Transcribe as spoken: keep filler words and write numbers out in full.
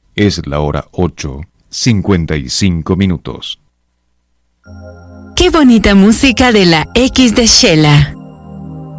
Es la hora ocho, cincuenta y cinco minutos. Qué bonita música de la X de Shela.